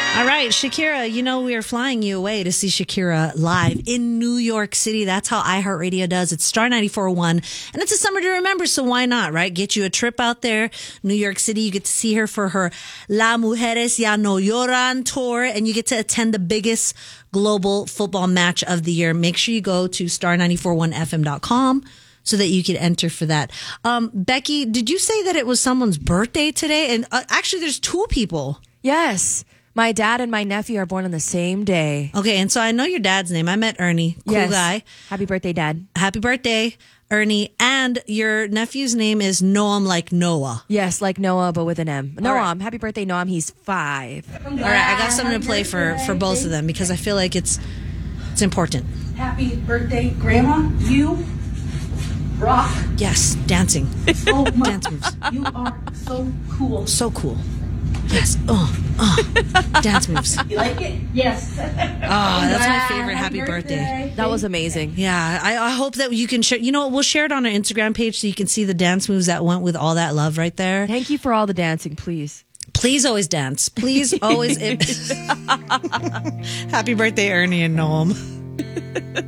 All right, Shakira, we are flying you away to see Shakira live in New York City. That's how iHeartRadio does. It's Star 94.1, and it's a summer to remember, so why not, right? Get you a trip out there, New York City. You get to see her for her La Mujeres Ya No Lloran tour, and you get to attend the biggest global football match of the year. Make sure you go to star941fm.com so that you can enter for that. Becky, did you say that it was someone's birthday today? And actually, there's two people. Yes. My dad and my nephew are born on the same day. Okay, and so I know your dad's name. I met Ernie. Cool guy. Happy birthday, Dad. Happy birthday, Ernie. And your nephew's name is Noam, like Noah. Yes, like Noah, but with an M. Noam. right. Happy birthday, Noam. He's 5. All right, I got something to play for both of them because I feel like it's important. Happy birthday, Grandma. You rock. Yes, dancing. Oh my. Dance moves. You are so cool. So cool. Yes. Dance moves. You like it? Yes. That's my favorite. Happy birthday. That was amazing. Yeah, I hope that you can share. You know what? We'll share it on our Instagram page so you can see the dance moves that went with all that love right there. Thank you for all the dancing, please. Please always dance. Please always. Happy birthday, Ernie and Noam.